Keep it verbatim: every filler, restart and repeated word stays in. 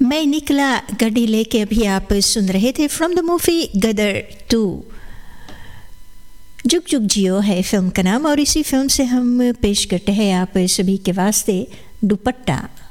मैं निकला गड्डी लेके अभी आप सुन रहे थे from the movie Gadar to. जुग जुग जियो है फिल्म का नाम और इसी फिल्म से हम पेश करते हैं आप सभी के वास्ते दुपट्टा।